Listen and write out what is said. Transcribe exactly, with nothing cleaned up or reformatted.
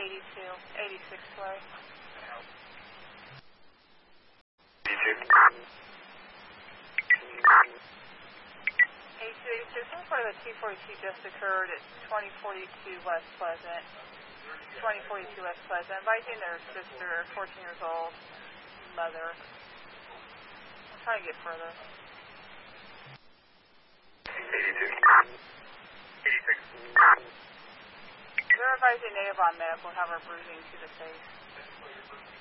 eighty-two, eighty-six way. eighty-two, eighty-six, I'm part of the T forty-two just occurred at twenty forty-two West Pleasant. twenty forty-two West Pleasant, inviting their sister, fourteen years old, mother. I'm trying to get further. eighty-two. eighty-six. They're advising native on medical, have her bruising to the face.